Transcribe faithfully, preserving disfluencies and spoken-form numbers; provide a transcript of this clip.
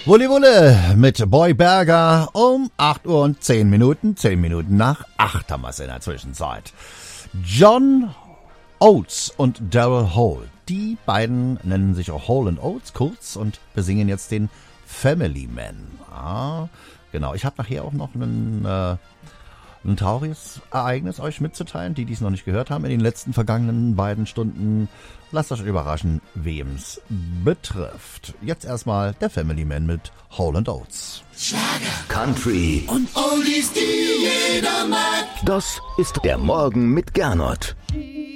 Wulli Wulle mit Boy Berger um acht Uhr und zehn Minuten. zehn Minuten nach acht haben wir es in der Zwischenzeit. John Oates und Daryl Hall. Die beiden nennen sich auch Hall and Oates kurz und besingen jetzt den Family Man. Ah, genau, ich habe nachher auch noch einen, äh, ein trauriges Ereignis euch mitzuteilen, die dies noch nicht gehört haben in den letzten vergangenen beiden Stunden. Lasst euch überraschen, wem's betrifft. Jetzt erstmal der Family Man mit Hall and Oates. Schlager, Country und Oldies, die jeder mag. Das ist der Morgen mit Gernot.